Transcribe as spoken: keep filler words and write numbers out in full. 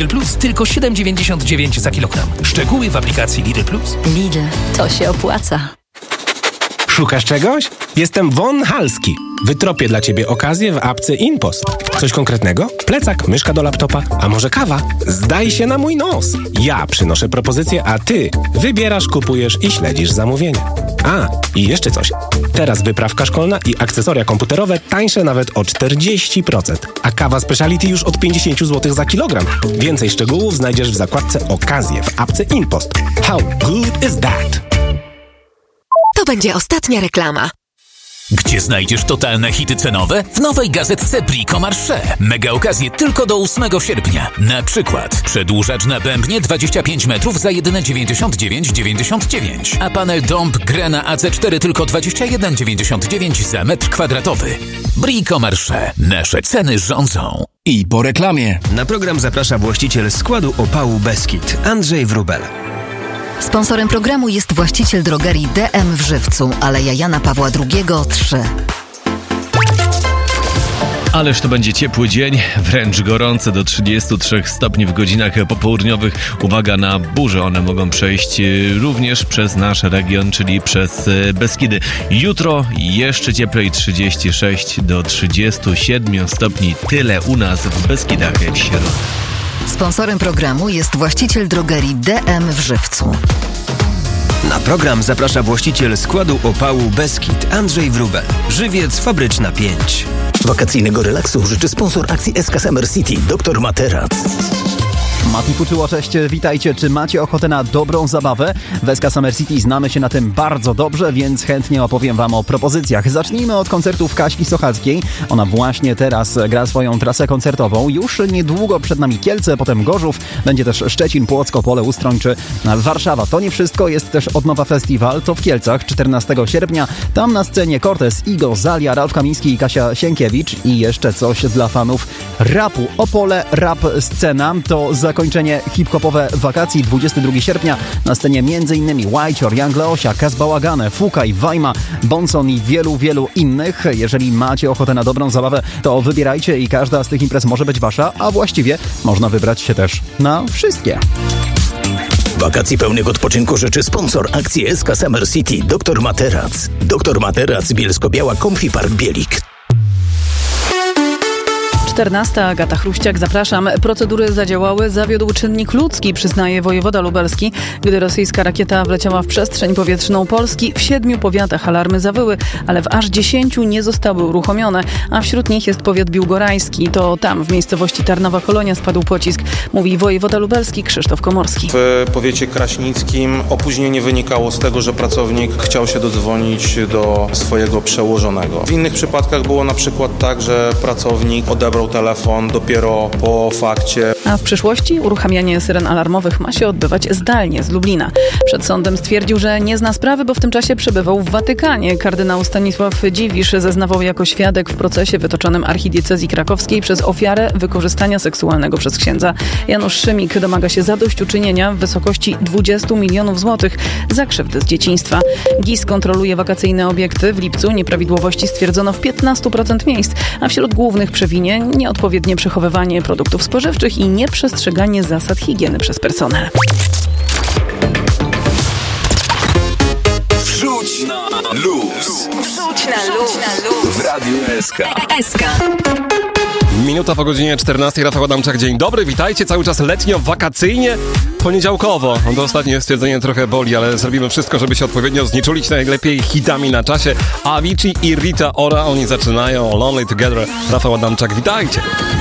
Plus tylko siedem dziewięćdziesiąt dziewięć za kilogram. Szczegóły w aplikacji Lidl Plus. Lidl, to się opłaca. Szukasz czegoś? Jestem Von Halski. Wytropię dla Ciebie okazję w apce InPost. Coś konkretnego? Plecak, myszka do laptopa, a może kawa? Zdaj się na mój nos. Ja przynoszę propozycję, a Ty wybierasz, kupujesz i śledzisz zamówienie. A, i jeszcze coś. Teraz wyprawka szkolna i akcesoria komputerowe tańsze nawet o czterdzieści procent. A kawa Speciality już od pięćdziesiąt złotych za kilogram. Więcej szczegółów znajdziesz w zakładce Okazje w apce InPost. How good is that? To będzie ostatnia reklama. Gdzie znajdziesz totalne hity cenowe? W nowej gazetce Brico Marché. Mega okazje tylko do ósmego sierpnia. Na przykład przedłużacz na bębnie dwadzieścia pięć metrów za jedyne dziewięćdziesiąt dziewięć dziewięćdziesiąt dziewięć. A panel Dąb Grena A C cztery tylko dwadzieścia jeden dziewięćdziesiąt dziewięć za metr kwadratowy. Brico Marché. Nasze ceny rządzą. I po reklamie. Na program zaprasza właściciel składu opału Beskid, Andrzej Wróbel. Sponsorem programu jest właściciel drogerii D M w Żywcu, Aleja Jana Pawła drugiego trzy. Ależ to będzie ciepły dzień, wręcz gorący do trzydziestu trzech stopni w godzinach popołudniowych. Uwaga na burze, one mogą przejść również przez nasz region, czyli przez Beskidy. Jutro jeszcze cieplej, trzydzieści sześć do trzydziestu siedmiu stopni. Tyle u nas w Beskidach w środę. Sponsorem programu jest właściciel drogerii D M w Żywcu. Na program zaprasza właściciel składu opału Beskid, Andrzej Wróbel. Żywiec Fabryczna pięć. Wakacyjnego relaksu życzy sponsor akcji S K Summer City, doktor Materac. Mati Fuczyło, cześć, witajcie. Czy macie ochotę na dobrą zabawę? W S K Summer City znamy się na tym bardzo dobrze, więc chętnie opowiem wam o propozycjach. Zacznijmy od koncertów Kaśki Sochackiej. Ona właśnie teraz gra swoją trasę koncertową. Już niedługo przed nami Kielce, potem Gorzów, będzie też Szczecin, Płock, Opole, Ustroń czy Warszawa. To nie wszystko, jest też Odnowa Festiwal, to w Kielcach czternastego sierpnia. Tam na scenie Cortez, Igo, Zalia, Ralf Kamiński i Kasia Sienkiewicz. I jeszcze coś dla fanów rapu. Opole Rap Scena to zakończenie hip-hopowe wakacji. dwudziestego drugiego sierpnia na scenie m.in. White, Young Leosia, Kaz Bałagane, Fukaj, Wajma, Bonson i wielu, wielu innych. Jeżeli macie ochotę na dobrą zabawę, to wybierajcie i każda z tych imprez może być wasza, a właściwie można wybrać się też na wszystkie. Wakacji pełnych odpoczynku życzy sponsor akcji S K Summer City, doktor Materac. doktor Materac, Bielsko-Biała, Comfy Park Bielik. czternasta. Agata Chruściak, zapraszam. Procedury zadziałały, zawiódł czynnik ludzki, przyznaje wojewoda lubelski. Gdy rosyjska rakieta wleciała w przestrzeń powietrzną Polski, w siedmiu powiatach alarmy zawyły, ale w aż dziesięciu nie zostały uruchomione, a wśród nich jest powiat biłgorajski. To tam, w miejscowości Tarnowa Kolonia, spadł pocisk, mówi wojewoda lubelski Krzysztof Komorski. W powiecie kraśnickim opóźnienie wynikało z tego, że pracownik chciał się dodzwonić do swojego przełożonego. W innych przypadkach było na przykład tak, że pracownik odebrał telefon dopiero po fakcie. A w przyszłości uruchamianie syren alarmowych ma się odbywać zdalnie z Lublina. Przed sądem stwierdził, że nie zna sprawy, bo w tym czasie przebywał w Watykanie. Kardynał Stanisław Dziwisz zeznawał jako świadek w procesie wytoczonym archidiecezji krakowskiej przez ofiarę wykorzystania seksualnego przez księdza. Janusz Szymik domaga się zadośćuczynienia w wysokości dwudziestu milionów złotych za krzywdy z dzieciństwa. G I S kontroluje wakacyjne obiekty. W lipcu nieprawidłowości stwierdzono w piętnastu procent miejsc, a wśród głównych przewinień nieodpowiednie przechowywanie produktów spożywczych i nieprzestrzeganie zasad higieny przez personel. Wrzuć na luz. Wrzuć na luz. W Radiu S K. S K. Minuta po godzinie czternastej. Rafał Adamczak, dzień dobry, witajcie. Cały czas letnio, wakacyjnie, poniedziałkowo. To ostatnie stwierdzenie trochę boli, ale zrobimy wszystko, żeby się odpowiednio znieczulić, najlepiej hitami na czasie. Avicii i Rita Ora, oni zaczynają Lonely Together. Rafał Adamczak, witajcie.